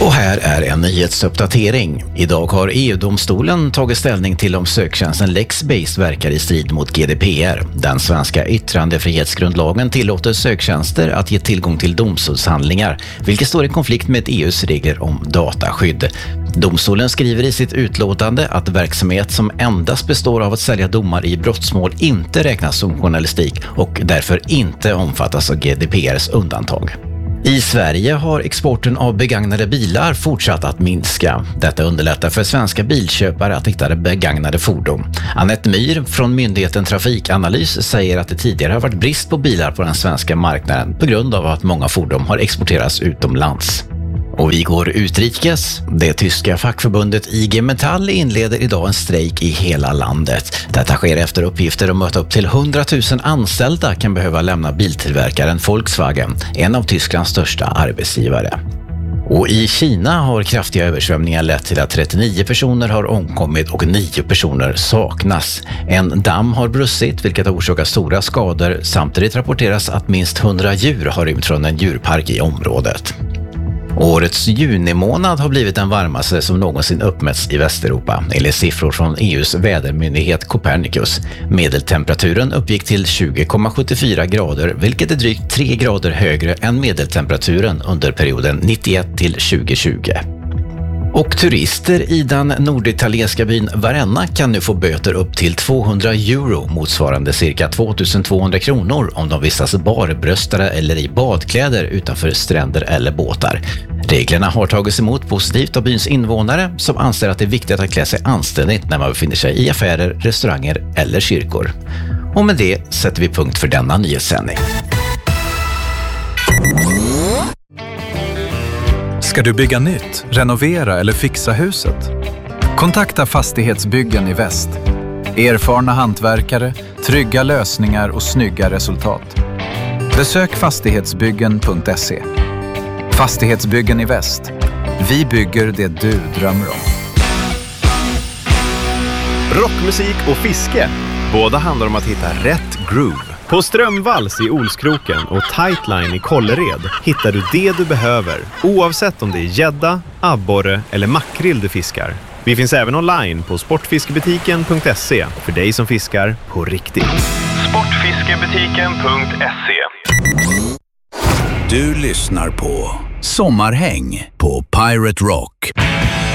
Och här är en nyhetsuppdatering. Idag har EU-domstolen tagit ställning till om söktjänsten Lexbase verkar i strid mot GDPR. Den svenska yttrandefrihetsgrundlagen tillåter söktjänster att ge tillgång till domstolshandlingar, vilket står i konflikt med EUs regler om dataskydd. Domstolen skriver i sitt utlåtande att verksamhet som endast består av att sälja domar i brottsmål inte räknas som journalistik och därför inte omfattas av GDPRs undantag. I Sverige har exporten av begagnade bilar fortsatt att minska. Detta underlättar för svenska bilköpare att hitta begagnade fordon. Anette Myhr från myndigheten Trafikanalys säger att det tidigare har varit brist på bilar på den svenska marknaden på grund av att många fordon har exporterats utomlands. Och vi går utrikes. Det tyska fackförbundet IG Metall inleder idag en strejk i hela landet. Detta sker efter uppgifter om att upp till 100 000 anställda kan behöva lämna biltillverkaren Volkswagen, en av Tysklands största arbetsgivare. Och i Kina har kraftiga översvämningar lett till att 39 personer har omkommit och 9 personer saknas. En damm har brustit, vilket har orsakat stora skador. Samtidigt rapporteras att minst 100 djur har rymt från en djurpark i området. Årets junimånad har blivit den varmaste som någonsin uppmätts i Västeuropa, enligt siffror från EUs vädermyndighet Copernicus. Medeltemperaturen uppgick till 20,74 grader, vilket är drygt 3 grader högre än medeltemperaturen under perioden 91 till 2020. Och turister i den norditalienska byn Varenna kan nu få böter upp till 200 euro, motsvarande cirka 2200 kronor om de vistas barbröstade eller i badkläder utanför stränder eller båtar. Reglerna har tagits emot positivt av byns invånare som anser att det är viktigt att klä sig anständigt när man befinner sig i affärer, restauranger eller kyrkor. Och med det sätter vi punkt för denna nyhetssändning. Ska du bygga nytt, renovera eller fixa huset? Kontakta Fastighetsbyggen i Väst. Erfarna hantverkare, trygga lösningar och snygga resultat. Besök fastighetsbyggen.se. Fastighetsbyggen i Väst. Vi bygger det du drömmer om. Rockmusik och fiske. Båda handlar om att hitta rätt groove. På Strömvalls i Olskroken och Tightline i Kållered hittar du det du behöver, oavsett om det är gädda, abborre eller makrill du fiskar. Vi finns även online på sportfiskebutiken.se för dig som fiskar på riktigt. Sportfiskebutiken.se. Du lyssnar på Sommarhäng på Pirate Rock.